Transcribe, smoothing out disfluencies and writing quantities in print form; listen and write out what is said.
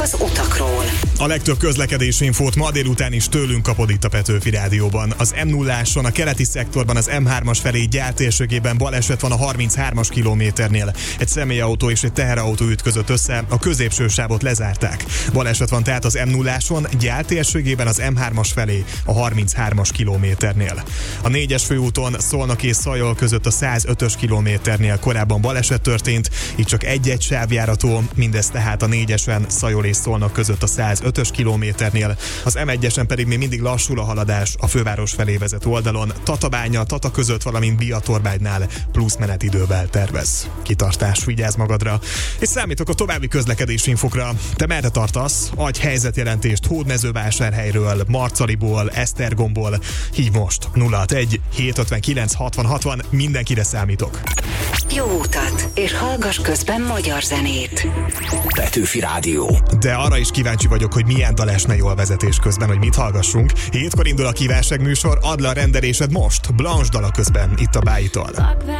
az utakról. A legtöbb közlekedési infót ma délután is tőlünk kapod itt a Petőfi Rádióban. Az M0-áson, a keleti szektorban, az M3-as felé Gyál térségében baleset van a 33-as kilométernél. Egy személyautó és egy teherautó ütközött össze, a középső sávot lezárták. Baleset van tehát az M0-áson, Gyál térségében, az M3-as felé a 33-as kilométernél. A 4-es főúton Szolnok és Szajol között a 105-ös kilométernél korábban baleset történt, így csak egy-egy sávjárató, mindez tehát a 4-esen Szajol és Szolnok között a 105-ös kilométernél, az M1-esen pedig még mindig lassul a haladás a főváros felé vezető oldalon, Tatabánya, Tata között, valamint Biatorbánynál plusz menetidővel tervez. Kitartás, vigyázz magadra, és számítok a további közlekedési infokra. Te merre tartasz? Adj helyzetjelentést Hódmezővásárhelyről, Marcaliból, Esztergomból. Hívj most 061 759 60 60, mindenkire számítok. Jó utat, és hallgass közben magyar zenét. Petőfi Rádió. De arra is kíváncsi vagyok, hogy milyen dal esne jól vezetés közben, hogy mit hallgassunk. 7-kor indul a kívánság műsor, add le a rendelésed most, Blanche dala közben, itt a Bájitól.